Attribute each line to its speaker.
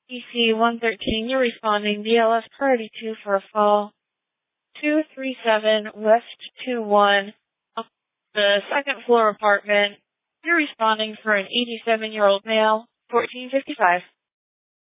Speaker 1: EC 113, you're responding BLS priority 2 for a fall. 237 West 21, up the second floor apartment. You're responding for an 87-year-old male, 1455.